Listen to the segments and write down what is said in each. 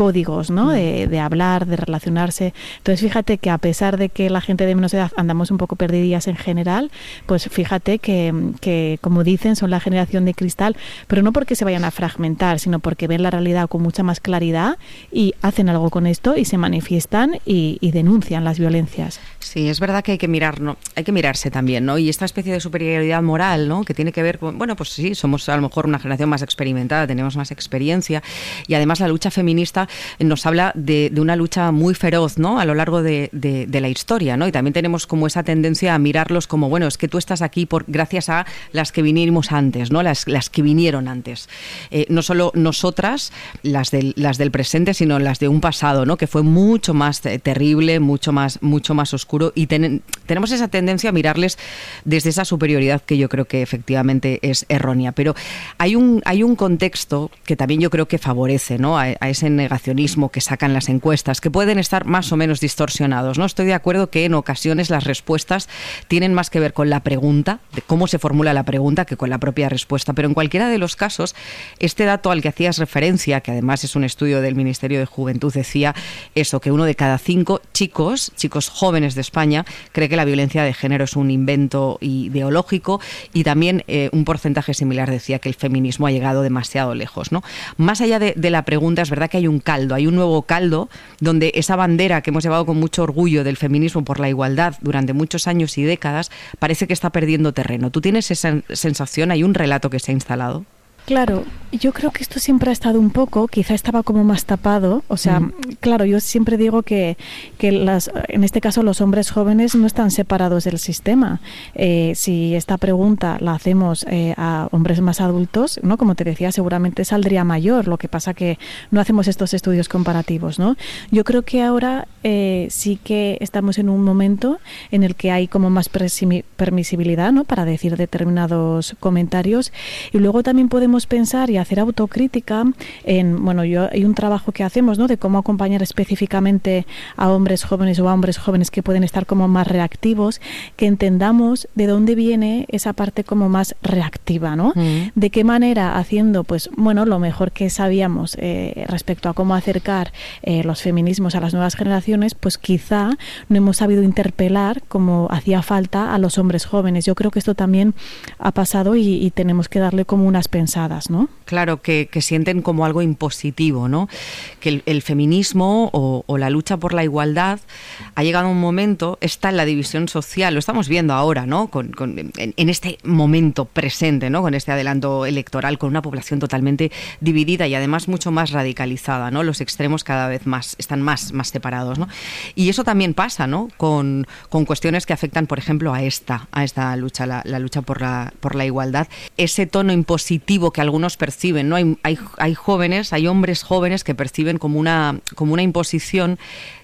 códigos, ¿no? De hablar, de relacionarse. Entonces, fíjate que a pesar de que la gente de menos edad andamos un poco perdidillas en general, pues fíjate que, como dicen, son la generación de cristal, pero no porque se vayan a fragmentar, sino porque ven la realidad con mucha más claridad y hacen algo con esto y se manifiestan y denuncian las violencias. Sí, es verdad que hay que mirar, ¿no? Hay que mirarse también, ¿no? Y esta especie de superioridad moral, ¿no? Que tiene que ver con, bueno, pues sí, somos a lo mejor una generación más experimentada, tenemos más experiencia, y además la lucha feminista nos habla de una lucha muy feroz, ¿no? A lo largo de la historia, ¿no? Y también tenemos como esa tendencia a mirarlos como, bueno, es que tú estás aquí gracias a las que vinimos antes, ¿no? Las que vinieron antes. No solo nosotras, las del presente, sino las de un pasado, ¿no? Que fue mucho más terrible, mucho más oscuro, y tenemos esa tendencia a mirarles desde esa superioridad que yo creo que efectivamente es errónea. Pero hay un contexto que también yo creo que favorece, ¿no? a ese negacionismo que sacan las encuestas, que pueden estar más o menos distorsionados, ¿no? Estoy de acuerdo que en ocasiones las respuestas tienen más que ver con la pregunta, de cómo se formula la pregunta, que con la propia respuesta. Pero en cualquiera de los casos, este dato al que hacías referencia, que además es un estudio del Ministerio de Juventud, decía eso, que 1 de cada 5 chicos jóvenes de España cree que la violencia de género es un invento ideológico, y también un porcentaje similar decía que el feminismo ha llegado demasiado lejos, ¿no? Más allá de la pregunta, es verdad que hay un nuevo caldo, donde esa bandera que hemos llevado con mucho orgullo del feminismo por la igualdad durante muchos años y décadas parece que está perdiendo terreno. ¿Tú tienes esa sensación? ¿Hay un relato que se ha instalado? Claro, yo creo que esto siempre ha estado un poco, quizá estaba como más tapado, o sea, claro, yo siempre digo que en este caso los hombres jóvenes no están separados del sistema. Si esta pregunta la hacemos a hombres más adultos, ¿no? Como te decía, seguramente saldría mayor, lo que pasa que no hacemos estos estudios comparativos, ¿no? Yo creo que ahora sí que estamos en un momento en el que hay como más permisibilidad, ¿no? Para decir determinados comentarios, y luego también podemos pensar y hacer autocrítica en, bueno, hay un trabajo que hacemos, ¿no? De cómo acompañar específicamente a hombres jóvenes o a hombres jóvenes que pueden estar como más reactivos, que entendamos de dónde viene esa parte como más reactiva, ¿no? De qué manera, haciendo, pues, bueno, lo mejor que sabíamos respecto a cómo acercar los feminismos a las nuevas generaciones, pues quizá no hemos sabido interpelar como hacía falta a los hombres jóvenes. Yo creo que esto también ha pasado y tenemos que darle como unas pensadas, ¿no? Claro, que sienten como algo impositivo, ¿no? Que el feminismo o la lucha por la igualdad ha llegado a un momento, está en la división social, lo estamos viendo ahora, ¿no? En este momento presente, ¿no? Con este adelanto electoral, con una población totalmente dividida y además mucho más radicalizada, ¿no? Los extremos cada vez más están más separados, ¿no? Y eso también pasa, ¿no? Con cuestiones que afectan, por ejemplo, a esta lucha, la lucha por la igualdad, ese tono impositivo que algunos perciben, ¿no? Hay jóvenes, hay hombres jóvenes que perciben como una imposición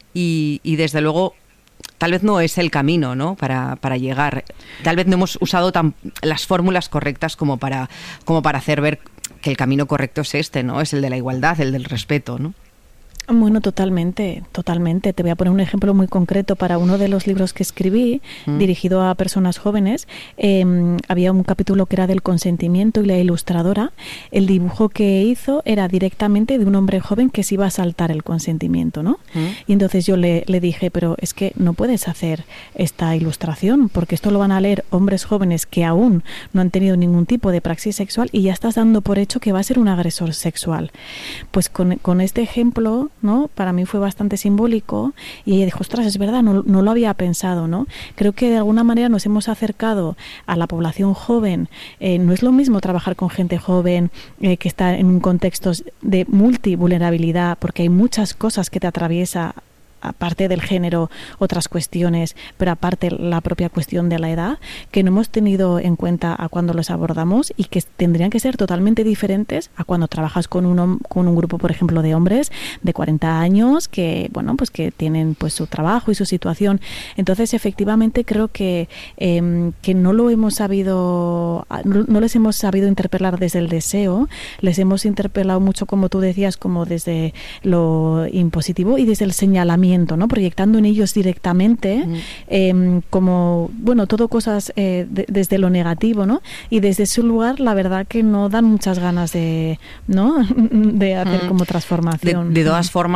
y desde luego tal vez no es el camino, ¿no? Para llegar. Tal vez no hemos usado las fórmulas correctas como para hacer ver que el camino correcto es este, ¿no? Es el de la igualdad, el del respeto, ¿no? Bueno, totalmente. Te voy a poner un ejemplo muy concreto. Para uno de los libros que escribí, dirigido a personas jóvenes, había un capítulo que era del consentimiento, y la ilustradora, el dibujo que hizo era directamente de un hombre joven que se iba a saltar el consentimiento, ¿no? Y entonces yo le dije, pero es que no puedes hacer esta ilustración, porque esto lo van a leer hombres jóvenes que aún no han tenido ningún tipo de praxis sexual y ya estás dando por hecho que va a ser un agresor sexual. Pues con este ejemplo, ¿no? Para mí fue bastante simbólico y ella dijo, ostras, es verdad, no lo había pensado, ¿no? Creo que de alguna manera nos hemos acercado a la población joven. No es lo mismo trabajar con gente joven que está en un contexto de multivulnerabilidad, porque hay muchas cosas que te atraviesa, aparte del género, otras cuestiones, pero aparte la propia cuestión de la edad, que no hemos tenido en cuenta a cuando los abordamos y que tendrían que ser totalmente diferentes a cuando trabajas con un grupo, por ejemplo, de hombres de 40 años que, bueno, pues que tienen pues su trabajo y su situación. Entonces, efectivamente, creo que no les hemos sabido interpelar desde el deseo, les hemos interpelado mucho, como tú decías, como desde lo impositivo y desde el señalamiento aislamiento, ¿no? Proyectando en ellos directamente, como, bueno, todo cosas desde lo negativo, ¿no? Y desde ese lugar, la verdad que no dan muchas ganas de, ¿no? de hacer como transformación. De todas formas,